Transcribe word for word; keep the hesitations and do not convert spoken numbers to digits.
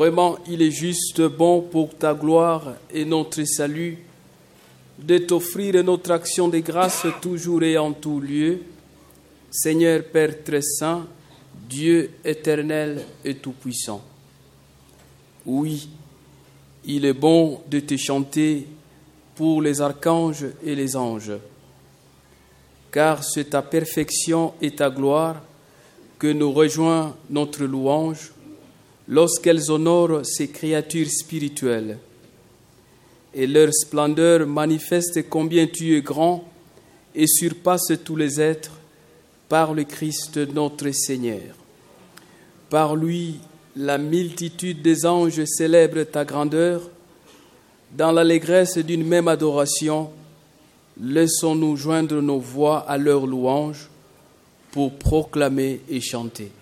Vraiment, il est juste bon pour ta gloire et notre salut de t'offrir notre action de grâce toujours et en tout lieu. Seigneur Père très saint, Dieu éternel et tout-puissant. Oui, il est bon de te chanter pour les archanges et les anges, car c'est ta perfection et ta gloire que nous rejoint notre louange lorsqu'elles honorent ces créatures spirituelles. Et leur splendeur manifeste combien tu es grand et surpasse tous les êtres par le Christ notre Seigneur. Par lui, la multitude des anges célèbre ta grandeur. Dans l'allégresse d'une même adoration, laissons-nous joindre nos voix à leur louange pour proclamer et chanter.